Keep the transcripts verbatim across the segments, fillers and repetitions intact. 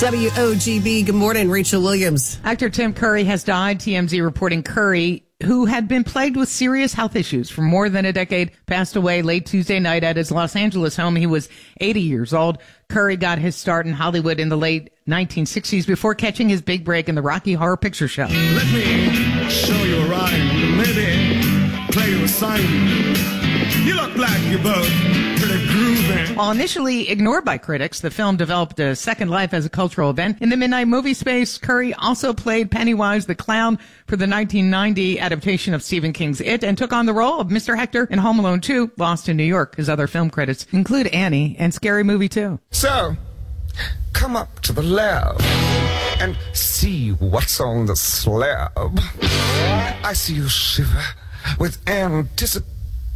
W O G B, good morning, Rachel Williams. Actor Tim Curry has died. T M Z reporting Curry, who had been plagued with serious health issues for more than a decade, passed away late Tuesday night at his Los Angeles home. He was eighty years old. Curry got his start in Hollywood in the late nineteen sixties before catching his big break in the Rocky Horror Picture Show. Let me show you a rhyme, maybe play you a sign. You look like you're both pretty groovy. While initially ignored by critics, the film developed a second life as a cultural event. In the midnight movie space, Curry also played Pennywise the Clown for the nineteen ninety adaptation of Stephen King's It and took on the role of Mister Hector in Home Alone two, Lost in New York. His other film credits include Annie and Scary Movie two. So, come up to the lab and see what's on the slab. I see you shiver with anticipation.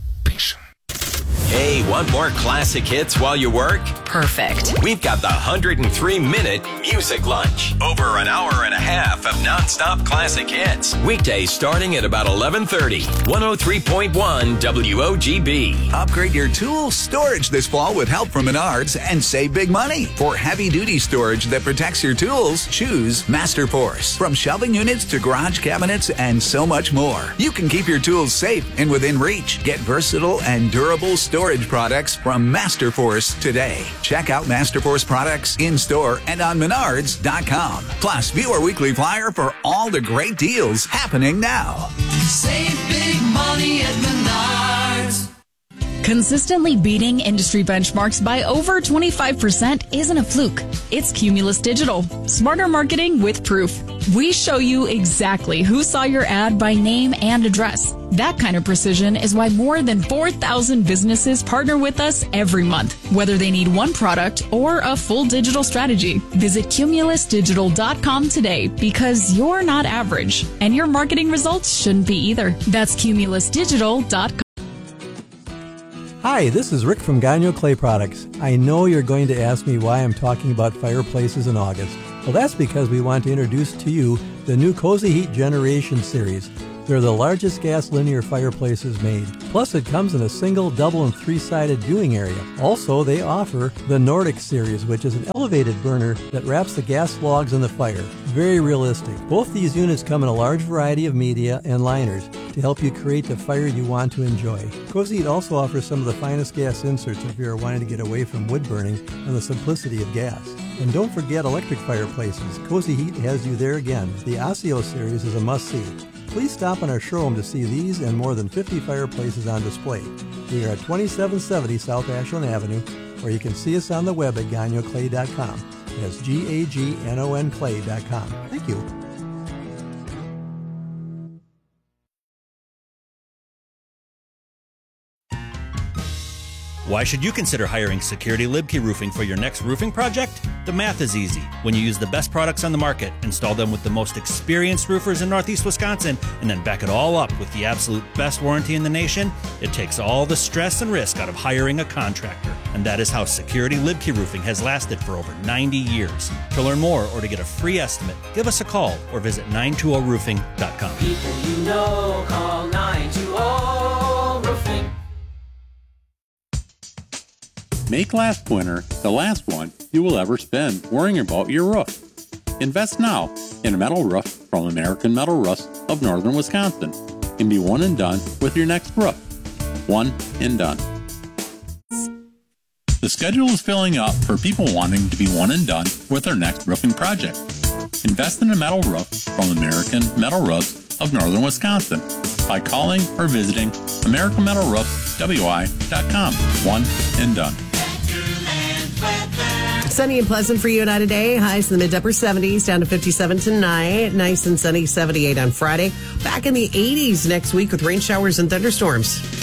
Hey, want more classic hits while you work? Perfect. We've got the one hundred three minute Music Lunch. Over an hour and a half of nonstop classic hits. Weekdays starting at about eleven thirty. one oh three point one W O G B. Upgrade your tool storage this fall with help from Menards and save big money. For heavy-duty storage that protects your tools, choose Masterforce. From shelving units to garage cabinets and so much more. You can keep your tools safe and within reach. Get versatile and durable storage products from Masterforce today. Check out Masterforce products in-store and on Menards dot com. Plus, view our weekly flyer for all the great deals happening now. Save big money at Menards. Consistently beating industry benchmarks by over twenty-five percent isn't a fluke. It's Cumulus Digital. Smarter marketing with proof. We show you exactly who saw your ad by name and address. That kind of precision is why more than four thousand businesses partner with us every month, whether they need one product or a full digital strategy. Visit Cumulus Digital dot com today because you're not average, and your marketing results shouldn't be either. That's Cumulus Digital dot com. Hi, this is Rick from Gagnon Clay Products. I know you're going to ask me why I'm talking about fireplaces in August. Well, that's because we want to introduce to you the new Cozy Heat Generation Series. They're the largest gas linear fireplaces made. Plus, it comes in a single, double, and three-sided viewing area. Also, they offer the Nordic Series, which is an elevated burner that wraps the gas logs in the fire. Very realistic. Both these units come in a large variety of media and liners to help you create the fire you want to enjoy. Cozy Heat also offers some of the finest gas inserts if you are wanting to get away from wood burning and the simplicity of gas. And don't forget electric fireplaces. Cozy Heat has you there again. The Osseo Series is a must-see. Please stop in our showroom to see these and more than fifty fireplaces on display. We are at twenty-seven seventy South Ashland Avenue, or you can see us on the web at Gagnon Clay dot com. That's G A G N O N Clay dot com. Thank you. Why should you consider hiring Security Libkey Roofing for your next roofing project? The math is easy. When you use the best products on the market, install them with the most experienced roofers in Northeast Wisconsin, and then back it all up with the absolute best warranty in the nation, it takes all the stress and risk out of hiring a contractor. And that is how Security Libkey Roofing has lasted for over ninety years. To learn more or to get a free estimate, give us a call or visit nine two zero roofing dot com. People you know, call nine two zero roofing. Make last winter the last one you will ever spend worrying about your roof. Invest now in a metal roof from American Metal Roofs of Northern Wisconsin and be one and done with your next roof. One and done. The schedule is filling up for people wanting to be one and done with their next roofing project. Invest in a metal roof from American Metal Roofs of Northern Wisconsin by calling or visiting American Metal Roofs W I dot com. One and done. Sunny and pleasant for you and I today. Highs in the mid to upper seventies, down to fifty-seven tonight. Nice and sunny, seventy-eight on Friday. Back in the eighties next week with rain showers and thunderstorms.